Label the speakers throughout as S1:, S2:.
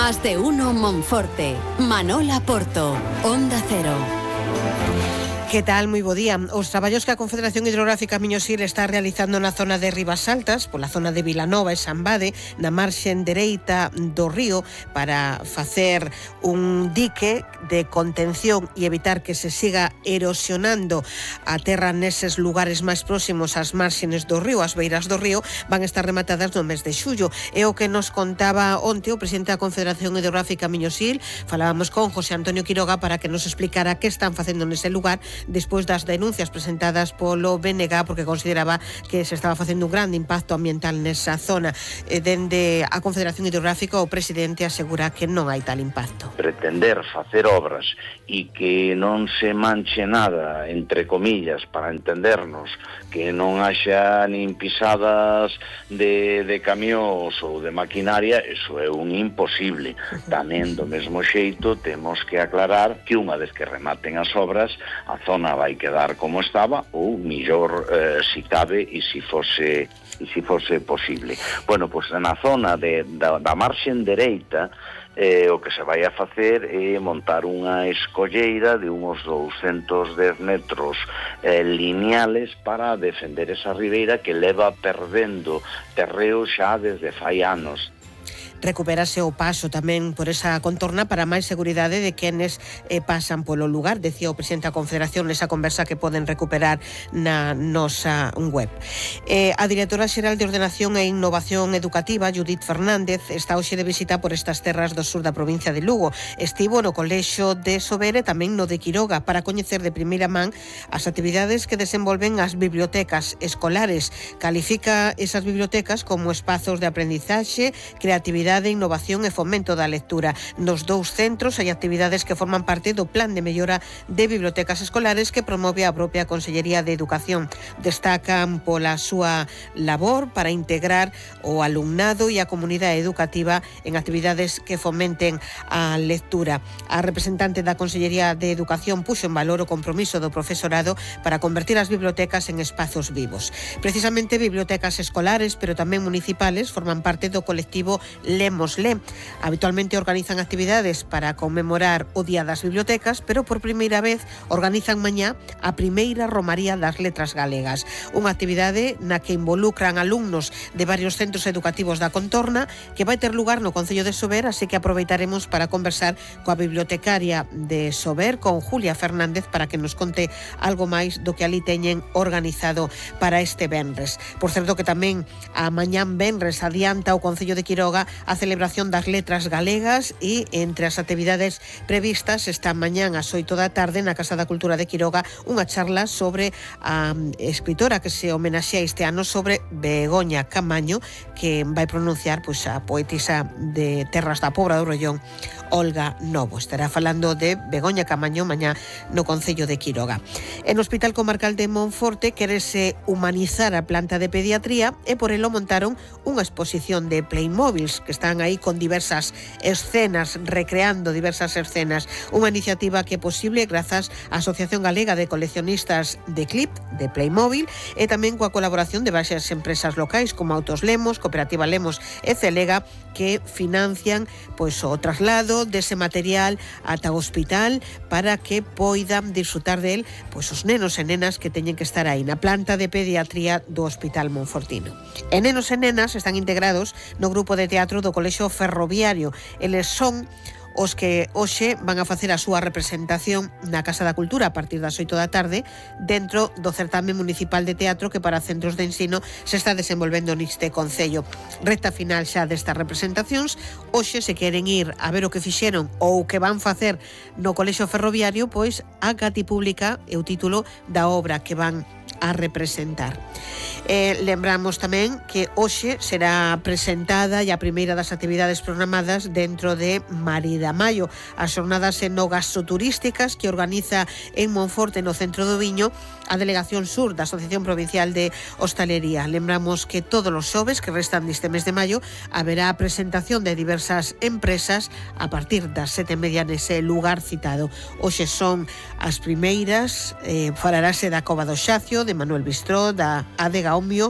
S1: Más de uno Monforte. Manuel Porto, Onda Cero.
S2: Que tal? Moi bo día. Os traballos que a Confederación Hidrográfica Miño-Sil está realizando na zona de Ribasaltas, pola zona de Vilanova e Sambade, na marxen dereita do río, para facer un dique de contención e evitar que se siga erosionando a terra neses lugares máis próximos ás márxenes do río, ás beiras do río, van estar rematadas no mes de xullo. É o que nos contaba onte o presidente da Confederación Hidrográfica Miño-Sil. Falábamos con José Antonio Quiroga para que nos explicara que están facendo nese lugar despois das denuncias presentadas polo BNG, porque consideraba que se estaba facendo un grande impacto ambiental nesa zona. Dende a Confederación Hidrográfica, o presidente asegura que non hai tal impacto.
S3: Pretender facer obras e que non se manche nada, entre comillas, para entendernos, que non haxa nin pisadas de camións ou de maquinaria, eso é un imposible. Tamén, do mesmo xeito, temos que aclarar que unha vez que rematen as obras, a zona vai quedar como estaba, ou millor, si cabe, e si fose posible. Bueno, pois na zona da marxen dereita, o que se vai a facer é montar unha escolleira de uns 210 metros lineales para defender esa ribeira que leva perdendo terreo xa desde fai anos.
S2: Recupérase o paso tamén por esa contorna para máis seguridade de quenes pasan polo lugar, decía o presidente da Confederación nesa conversa que poden recuperar na nosa web. A directora xeral de Ordenación e Innovación Educativa, Judith Fernández, está hoxe de visita por estas terras do sur da provincia de Lugo. Estivo no Colexio de Sober e tamén no de Quiroga para coñecer de primeira man as actividades que desenvolven as bibliotecas escolares. Califica esas bibliotecas como espazos de aprendizaxe, creatividade, innovación e fomento da lectura. Nos dous centros hai actividades que forman parte do Plan de Mellora de Bibliotecas Escolares que promove a propia Consellería de Educación. Destacan pola súa labor para integrar o alumnado e a comunidade educativa en actividades que fomenten a lectura. A representante da Consellería de Educación puxo en valor o compromiso do profesorado para convertir as bibliotecas en espazos vivos. Precisamente bibliotecas escolares, pero tamén municipales, forman parte do colectivo Lemosle. Habitualmente organizan actividades para conmemorar o Día das Bibliotecas, pero por primeira vez organizan mañá a primeira Romaría das Letras Galegas, unha actividade na que involucran alumnos de varios centros educativos da contorna, que vai ter lugar no Concello de Sober, así que aproveitaremos para conversar coa bibliotecaria de Sober, con Julia Fernández, para que nos conte algo máis do que ali teñen organizado para este venres. Por certo que tamén a mañán venres adianta o Concello de Quiroga a celebración das letras galegas e entre as actividades previstas esta mañán ás 8 da tarde na Casa da Cultura de Quiroga unha charla sobre a escritora que se homenaxea este ano, sobre Begoña Camaño, que vai pronunciar pois a poetisa de Terras da Pobra do Rollón, Olga Novo. Estará falando de Begoña Camaño mañá no Concello de Quiroga. En o Hospital Comarcal de Monforte querese humanizar a planta de pediatría e por elo montaron unha exposición de Playmobiles que están aí con diversas escenas, recreando diversas escenas. Unha iniciativa que é posible grazas á Asociación Galega de Coleccionistas de Clip, de Playmobil, e tamén coa colaboración de varias empresas locais como Autos Lemos, Cooperativa Lemos e Celega, que financian pois o traslado dese material ata o hospital para que poidan disfrutar del pois os nenos e nenas que teñen que estar aí na planta de pediatría do Hospital Monfortino. E nenos e nenas están integrados no grupo de teatro do Colexio Ferroviario. Eles son os que hoxe van a facer a súa representación na Casa da Cultura a partir das 8 da tarde dentro do certame municipal de teatro que para centros de ensino se está desenvolvendo neste concello. Recta final xa destas representacións. Hoxe, se queren ir a ver o que fixeron ou o que van facer no Colexio Ferroviario, pois a Cati Pública é o título da obra que van a representar. Lembramos tamén que hoxe será presentada e a primeira das actividades programadas dentro de Marida Maio, as xornadas enogastroturísticas que organiza en Monforte, no centro do Viño, a Delegación Sur da Asociación Provincial de Hostalería. Lembramos que todos os xoves que restan deste mes de maio haberá a presentación de diversas empresas a partir das 7:30 nese lugar citado. Hoxe son as primeiras, falarase da Cova do Xacio, de Manuel Bistró, da Adega Omio,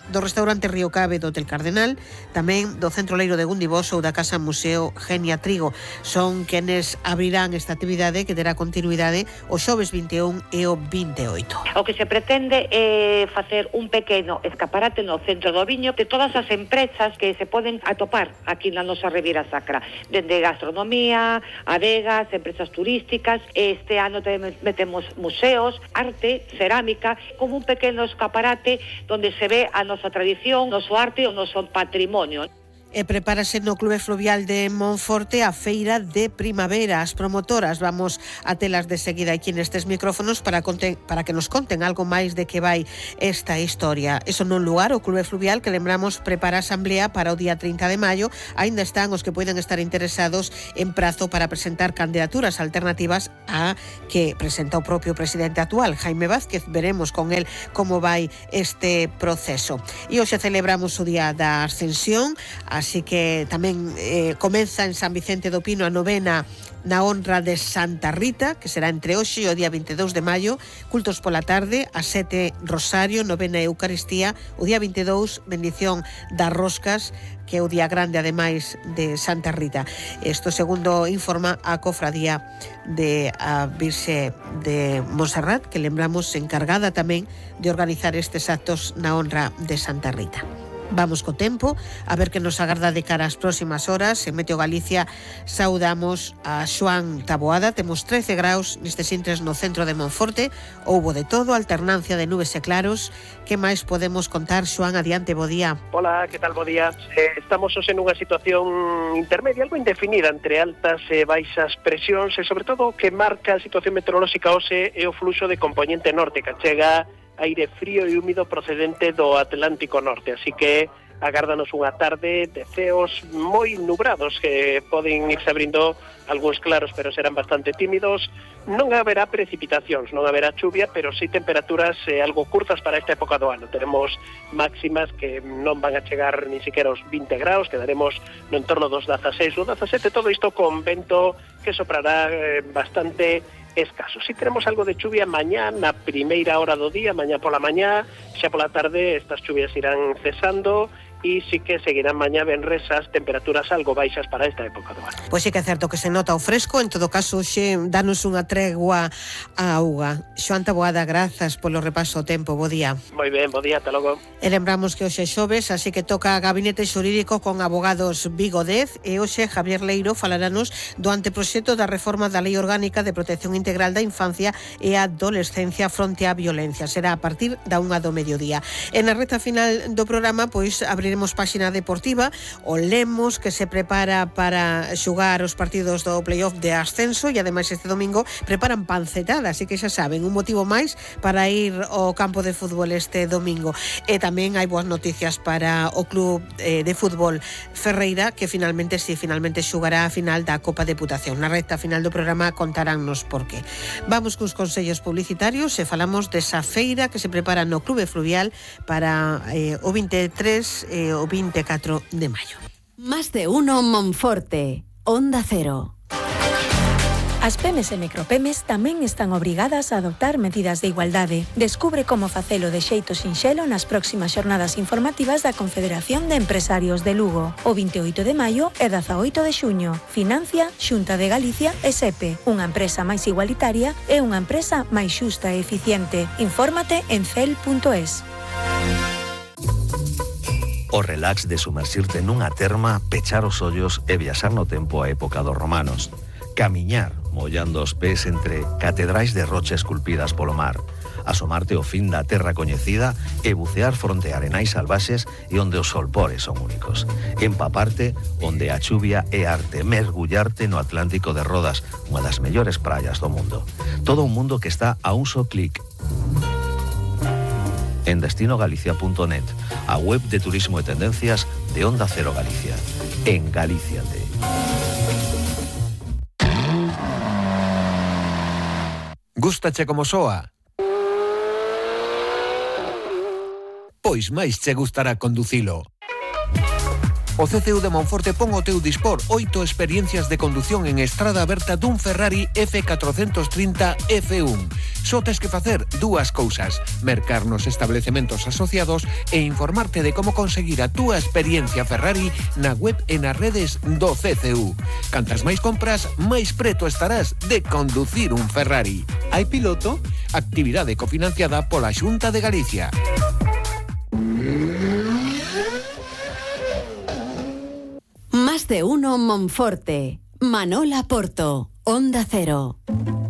S2: do restaurante Río Cabe do Hotel Cardenal, tamén do Centro Leiro de Gundibós ou da Casa Museo Genia Trigo. Son quenes abrirán esta actividade que terá continuidade o xoves 21 e o 28.
S4: O que se pretende é facer un pequeno escaparate no centro do Viño de todas as empresas que se poden atopar aquí na nosa Ribeira Sacra, dende gastronomía, adegas, empresas turísticas. Este ano tamén metemos museos, arte, cerámica, como un pequeno escaparate donde se ve a nosa tradición, noso arte e o noso patrimonio.
S2: E prepárase no Clube Fluvial de Monforte a feira de primavera. As promotoras vamos a telas de seguida aquí nestes micrófonos para que nos conten algo máis de que vai esta historia. Eso nun lugar, o Clube Fluvial, que lembramos prepara a asamblea para o día 30 de maio. Aínda están os que poden estar interesados en prazo para presentar candidaturas alternativas a que presenta o propio presidente actual, Jaime Vázquez. Veremos con él como vai este proceso. E hoxe celebramos o Día da Ascensión, así que tamén comeza en San Vicente do Pino a novena na honra de Santa Rita, que será entre hoxe e o día 22 de maio, cultos pola tarde, a 7 Rosario, novena Eucaristía, o día 22 bendición das roscas, que é o día grande ademais de Santa Rita. Isto segundo informa a cofradía de a Virxe de Monserrat, que lembramos encargada tamén de organizar estes actos na honra de Santa Rita. Vamos co tempo, a ver que nos agarda de cara ás próximas horas. En Meteo Galicia saudamos a Xoán Taboada. Temos 13 graus nestes intres no centro de Monforte. Houbo de todo, alternancia de nubes e claros. Que máis podemos contar, Xoán? Adiante, bo día.
S5: Hola, que tal, bo día? Estamos hoxe nunha situación intermedia, algo indefinida, entre altas e baixas presións, e sobre todo o que marca a situación meteorolóxica hoxe é o fluxo de componente norte, que chega aire frío e húmido procedente do Atlántico Norte, así que agárdanos unha tarde de ceos moi nubrados, que poden irse abrindo algúns claros, pero serán bastante tímidos. Non haberá precipitacións, non haberá chuvia, pero sí temperaturas algo curtas para esta época do ano. Teremos máximas que non van a chegar ni siquiera aos 20 graus, quedaremos no entorno dos 16 ou 17, todo isto con vento que soprará bastante escaso. Si teremos algo de chuvia mañá na primeira hora do día, mañá pola mañá, xa pola tarde estas chuvias irán cesando e sí que seguirán mañá venres as temperaturas algo baixas para esta época do ano.
S2: Pois sí que é certo que se nota o fresco, en todo caso xe danos unha tregua á auga. Xoán Taboada, grazas polo repaso ao tempo, bo día.
S5: Moi ben, bo día, ata logo.
S2: E lembramos que hoxe é xoves, así que toca Gabinete Xurídico con abogados Vigo Dez, e hoxe Javier Leiro falaranos do anteproxecto da reforma da Lei Orgánica de Protección Integral da Infancia e a Adolescencia fronte á violencia. Será a partir da 1 do mediodía. E na reta final do programa, pois abriremos páxina deportiva. O Lemos, que se prepara para xugar os partidos do playoff de ascenso, e ademais este domingo preparan pancetada, así que xa saben, un motivo máis para ir ao campo de fútbol este domingo. E tamén hai boas noticias para o club de fútbol Ferreira, que finalmente xugará a final da Copa Deputación. Na recta final do programa contaránnos por qué. Vamos cos consellos publicitarios e falamos desa feira que se prepara no Clube Fluvial para o 23 e o 24 de maio.
S1: Más de uno Monforte, Onda Cero.
S6: As pemes e micropemes tamén están obrigadas a adoptar medidas de igualdade. Descubre como facelo de xeito sinxelo nas próximas xornadas informativas da Confederación de Empresarios de Lugo, o 28 de maio e 18 de xuño. Financia Xunta de Galicia e SEPE, unha empresa máis igualitaria e unha empresa máis xusta e eficiente. Infórmate en cel.es.
S7: O relax de sumersirte nunha terma, pechar os ollos e viaxar no tempo á época dos romanos. Camiñar, mollando os pés entre catedrais de rocha esculpidas polo mar. Asomarte ao fin da terra coñecida e bucear fronte a arenais salvaxes e onde os solpores son únicos. Empaparte onde a chuvia é arte. Mergullarte no Atlántico de Rodas, unha das mellores praias do mundo. Todo un mundo que está a un só clic. En destinogalicia.net, a web de turismo e tendencias de Onda Cero Galicia. En Galíciate.
S8: Gústache como soa? Pois máis che gustará conducilo. O CCU de Monforte pon ao teu dispor 8 experiencias de condución en estrada aberta dun Ferrari F430 F1. Só tes que facer dúas cousas: mercar nos establecementos asociados e informarte de como conseguir a túa experiencia Ferrari na web e nas redes do CCU. Cantas máis compras, máis preto estarás de conducir un Ferrari. Hai piloto? Actividade cofinanciada pola Xunta de Galicia.
S1: Más de uno Monforte. Manola Porto. Onda Cero.